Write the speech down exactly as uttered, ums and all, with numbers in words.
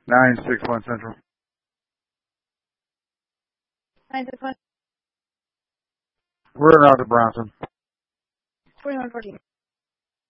nine six one Central. nine six one. We're in route to Bronson. forty-one fourteen.